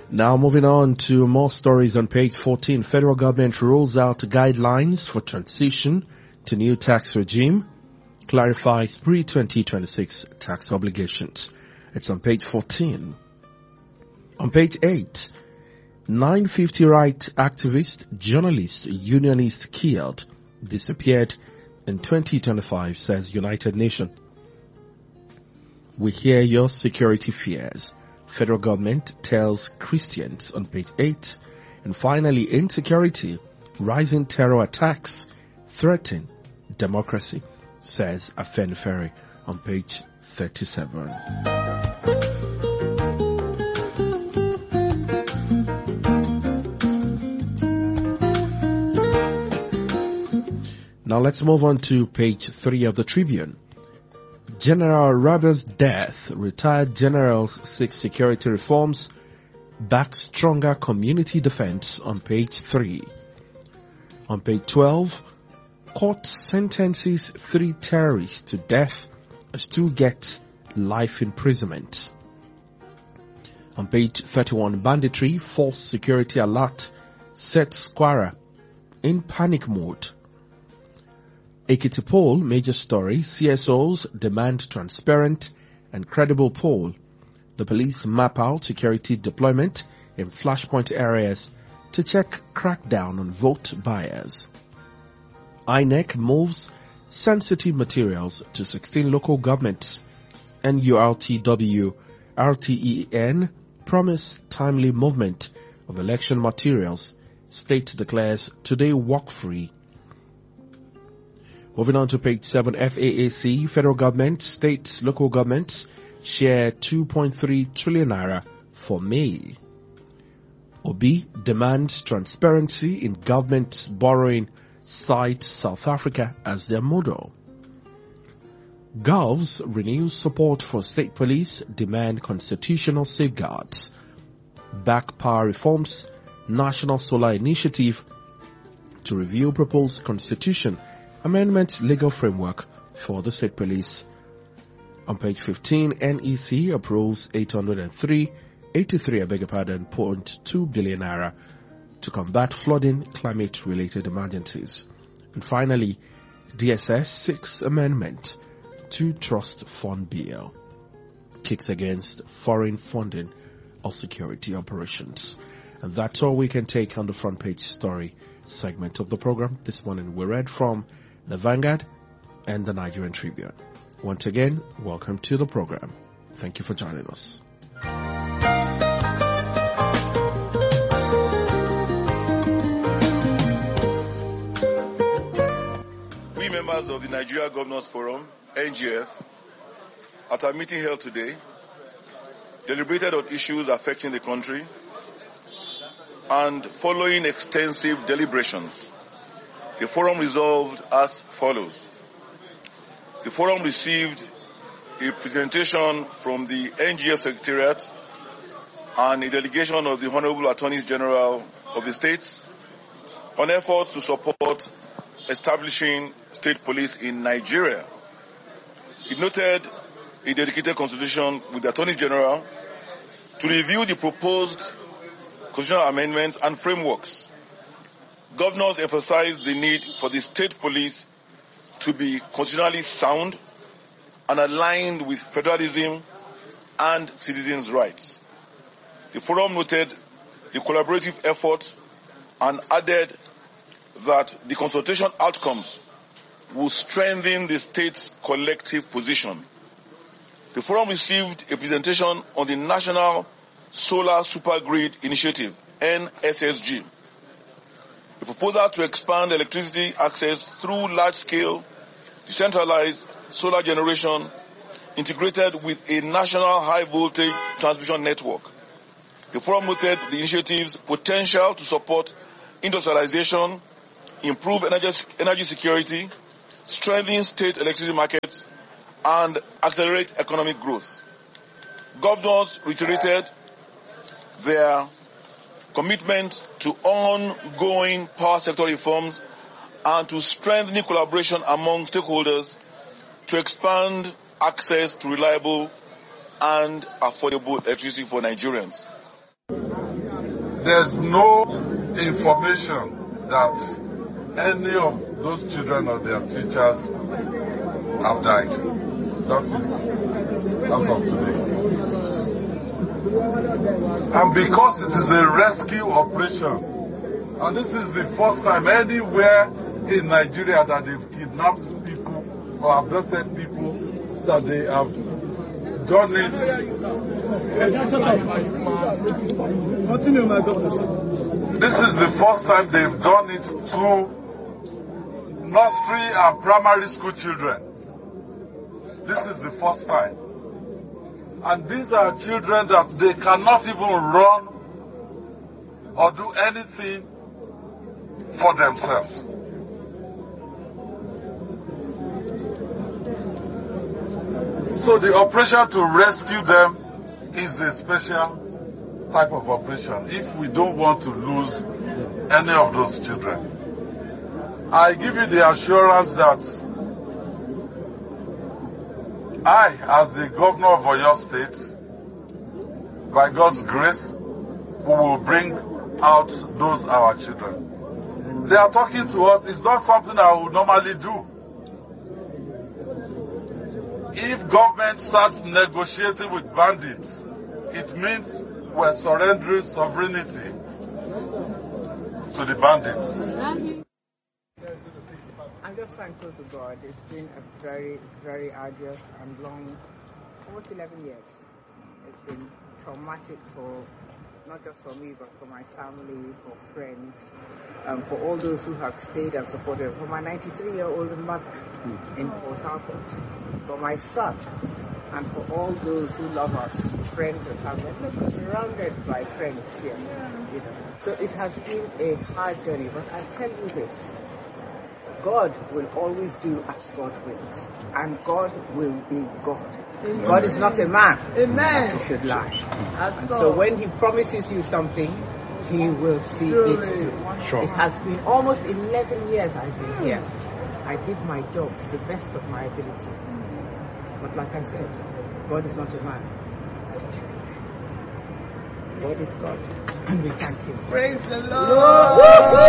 Now moving on to more stories on page 14. Federal government rolls out guidelines for transition to new tax regime, clarifies pre-2026 tax obligations. It's on page 14. On page 8, 950 right activist, journalist, unionist killed, disappeared in 2025, says United Nations. We hear your security fears. Federal government tells Christians on page 8. And finally, insecurity, rising terror attacks threaten democracy, says Afenifere on page 37. Now let's move on to page 3 of the Tribune. General Rabia's death, retired generals seek security reforms, back stronger community defense on page 3. On page 12, court sentences 3 terrorists to death as 2 get life imprisonment. On page 31, banditry, false security alert sets Kwara in panic mode. Ekiti poll, major story, CSOs demand transparent and credible poll. The police map out security deployment in flashpoint areas to check crackdown on vote buyers. INEC moves sensitive materials to 16 local governments. NURTW, RTEN promise timely movement of election materials. State declares today work-free. Moving on to page 7, FAAC, federal government, states, local governments share 2.3 trillion naira for May. Obi demands transparency in government borrowing, cite South Africa as their model. Govs renews support for state police, demand constitutional safeguards. Back power reforms, National Solar Initiative to review proposed constitution amendment legal framework for the state police. On page 15, NEC approves 0.2 billion naira to combat flooding, climate-related emergencies. And finally, DSS 6th Amendment to Trust Fund Bill kicks against foreign funding of security operations. And that's all we can take on the front page story segment of the program. This morning we read from the Vanguard and the Nigerian Tribune. Once again, welcome to the program. Thank you for joining us. We members of the Nigeria Governors Forum, NGF, at our meeting held today, deliberated on issues affecting the country, and following extensive deliberations, the forum resolved as follows. The forum received a presentation from the NGF Secretariat and a delegation of the Honorable Attorneys General of the states on efforts to support establishing state police in Nigeria. It noted a dedicated consultation with the Attorney General to review the proposed constitutional amendments and frameworks. Governors emphasized the need for the state police to be constitutionally sound and aligned with federalism and citizens' rights. The forum noted the collaborative effort and added that the consultation outcomes will strengthen the state's collective position. The forum received a presentation on the National Solar Supergrid Initiative, NSSG, a proposal to expand electricity access through large-scale, decentralized solar generation integrated with a national high-voltage transmission network. The forum noted the initiative's potential to support industrialization, improve energy security, strengthen state electricity markets, and accelerate economic growth. Governors reiterated their commitment to ongoing power sector reforms and to strengthening collaboration among stakeholders to expand access to reliable and affordable electricity for Nigerians. there's no information that any of those children or their teachers have died. That is as of today. And because it is a rescue operation, and this is the first time anywhere in Nigeria that they've kidnapped people or abducted people, that they have done it. This is the first time they've done it to nursery and primary school children. This is the first time. And these are children that they cannot even run or do anything for themselves. So the operation to rescue them is a special type of operation if we don't want to lose any of those children. I give you the assurance that I, as the governor of Oyo State, by God's grace, we will bring out those our children. They are talking to us. It's not something I would normally do. If government starts negotiating with bandits, it means we're surrendering sovereignty to the bandits. I'm just thankful to God. It's been a very, very arduous and long, almost 11 years. It's been traumatic for, not just for me, but for my family, for friends, for all those who have stayed and supported, for my 93-year-old mother in Port Harcourt, for my son, and for all those who love us, friends and family. Look, we're surrounded by friends here. You know. So it has been a hard journey, but I'll tell you this. God will always do as God wills, and God will be God. Amen. God is not a man that he should lie. And so when he promises you something, he will see it through. Sure. It has been almost 11 years I've been here. I did my job to the best of my ability. But like I said, God is not a man that he should lie. God is God, and we thank him. Praise the Lord!